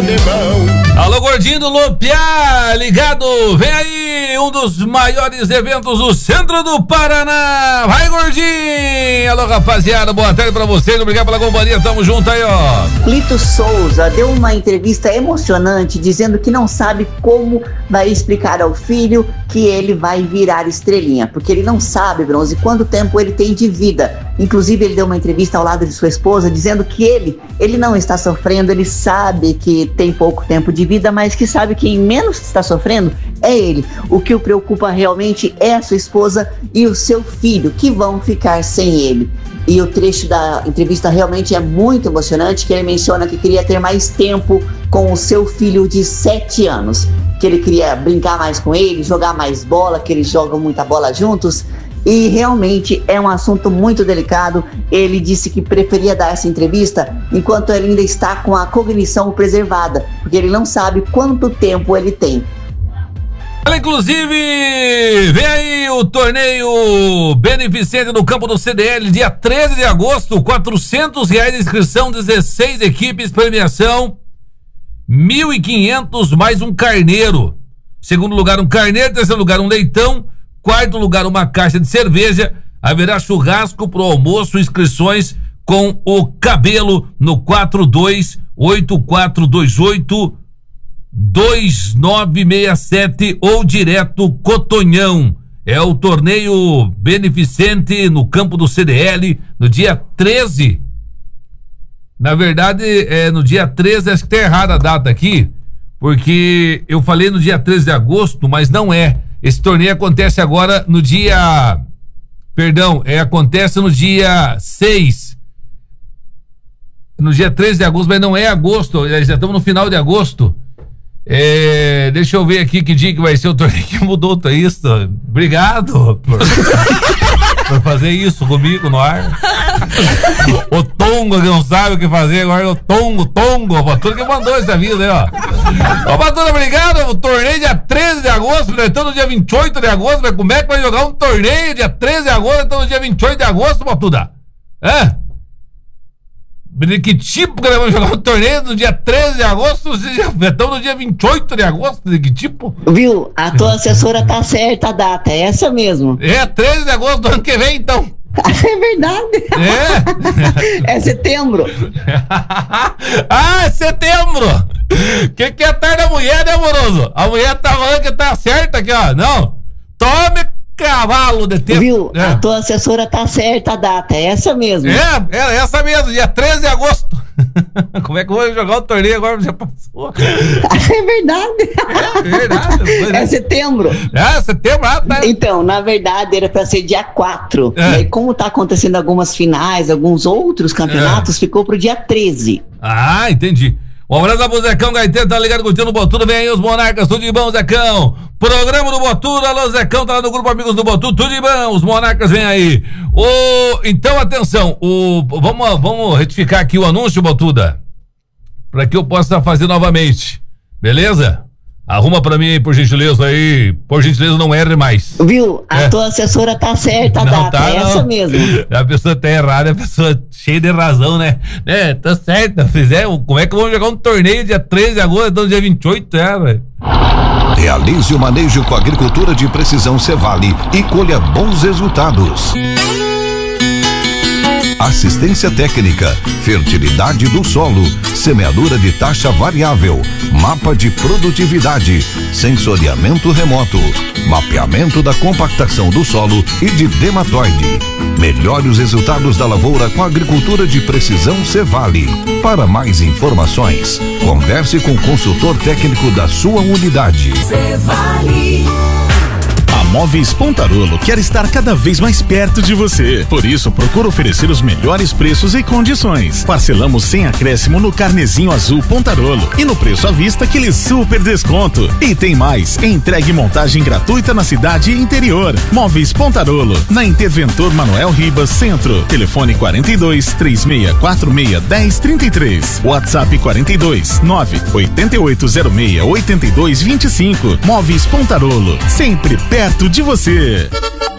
de mão. Alô, gordinho do Lupiá, ligado, vem aí, um dos maiores eventos do centro do Paraná, vai, gordinho! Alô, rapaziada, boa tarde pra vocês, obrigado pela companhia, tamo junto aí, ó. Lito Souza deu uma entrevista emocionante dizendo que não sabe como vai explicar ao filho que ele vai virar estrelinha, porque ele não sabe, Bronze, quanto tempo ele tem de vida. Inclusive, ele deu uma entrevista ao lado de sua esposa dizendo que ele não está sofrendo, ele sabe que tem pouco tempo de vida, mas que sabe que quem menos está sofrendo é ele. O que o preocupa realmente é a sua esposa e o seu filho, que vão ficar sem ele. E o trecho da entrevista realmente é muito emocionante, que ele menciona que queria ter mais tempo com o seu filho de 7 anos, que ele queria brincar mais com ele, jogar mais bola, que eles jogam muita bola juntos. E realmente é um assunto muito delicado. Ele disse que preferia dar essa entrevista enquanto ele ainda está com a cognição preservada, porque ele não sabe quanto tempo ele tem. Inclusive, vem aí o torneio beneficente no campo do CDL, dia 13 de agosto, R$400 de inscrição, 16 equipes, premiação, 1.500 mais um carneiro. Segundo lugar, um carneiro, terceiro lugar, um leitão, quarto lugar, uma caixa de cerveja. Haverá churrasco pro almoço, inscrições com o Cabelo no 4284282967 ou direto Cotonhão. É o torneio beneficente no campo do CDL no dia 13. Na verdade, no dia 13, acho que tá errada a data aqui, porque eu falei no dia 13 de agosto, mas não é. Esse torneio acontece agora no dia... Perdão, acontece no dia 6. No dia 13 de agosto, mas não é agosto, já estamos no final de agosto. Deixa eu ver aqui que dia que vai ser o torneio, que mudou isso. Obrigado por fazer isso comigo no ar. O Tongo que não sabe o que fazer agora, o Tongo, Patrulha que mandou essa vida aí, ó. Ô, Patrulha, obrigado. O torneio dia 13 de agosto, nós estamos no dia 28 de agosto, mas como é que vai jogar um torneio dia 13 de agosto, estamos no dia 28 de agosto, Patrulha? Que tipo que nós vamos jogar um torneio no dia 13 de agosto? Estamos no dia 28 de agosto, que tipo? Viu? A tua assessora tá certa a data, é essa mesmo. 13 de agosto do ano que vem, então. É verdade. É setembro. É setembro. Que é a tarde da mulher, né, amoroso? A mulher tá falando que tá certa aqui, ó. Não. Tome cavalo de tempo. Viu? A tua assessora tá certa a data, é essa mesmo. É essa mesmo, dia 13 de agosto. Como é que eu vou jogar o torneio agora? Já passou. É verdade. É verdade. É setembro. Setembro. Tá. Então, na verdade, era pra ser dia 4. E aí, como tá acontecendo algumas finais, alguns outros campeonatos, ficou pro dia 13. Entendi. Um abraço pro Zecão Gaiteiro, tá ligado curtindo o Botudo, vem aí os Monarcas, tudo de bom, Zecão. Programa do Botudo, alô Zecão, tá lá no grupo Amigos do Botudo, tudo de bom, os Monarcas vem aí. Então, atenção, vamos retificar aqui o anúncio, Botuda, pra que eu possa fazer novamente, beleza? Arruma pra mim aí, por gentileza, não erre mais. Viu? A tua assessora tá certa a data, é essa mesmo. A pessoa tá errada, a pessoa cheia de razão, né? Tá certa, como é que vamos jogar um torneio dia 13 de agosto, então dia 28, velho? Realize o manejo com a agricultura de precisão Cevale e colha bons resultados. Assistência técnica, fertilidade do solo, semeadura de taxa variável, mapa de produtividade, sensoriamento remoto, mapeamento da compactação do solo e de dermatoide. Melhore os resultados da lavoura com a agricultura de precisão Cevale. Para mais informações, converse com o consultor técnico da sua unidade. Cevale. A Móveis Pontarolo quer estar cada vez mais perto de você. Por isso, procura oferecer os melhores preços e condições. Parcelamos sem acréscimo no carnezinho azul Pontarolo e no preço à vista aquele super desconto. E tem mais, entregue e montagem gratuita na cidade e interior. Móveis Pontarolo, na Interventor Manuel Ribas, Centro. Telefone 42-3646-1033. WhatsApp 42-98806-8225. Móveis Pontarolo, sempre perto de você.